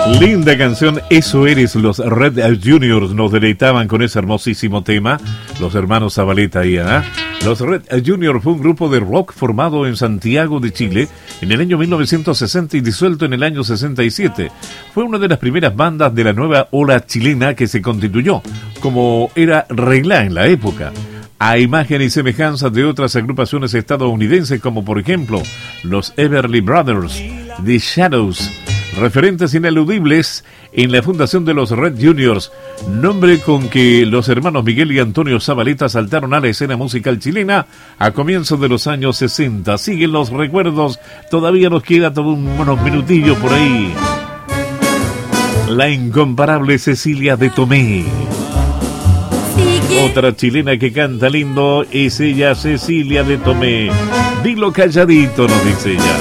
Linda canción, Eso Eres. Los Red Juniors nos deleitaban con ese hermosísimo tema. Los hermanos Zabaleta y Ana. Los Red Juniors fue un grupo de rock formado en Santiago de Chile en el año 1960 y disuelto en el año 67. Fue una de las primeras bandas de la nueva ola chilena que se constituyó, como era regla en la época, a imagen y semejanza de otras agrupaciones estadounidenses como por ejemplo los Everly Brothers, The Shadows, referentes ineludibles en la fundación de los Red Juniors, nombre con que los hermanos Miguel y Antonio Zabaleta saltaron a la escena musical chilena a comienzos de los años 60. Siguen los recuerdos, todavía nos queda unos minutillos por ahí. La incomparable Cecilia de Tomé. Otra chilena que canta lindo es ella, Cecilia de Tomé. Dilo calladito, nos dice ella.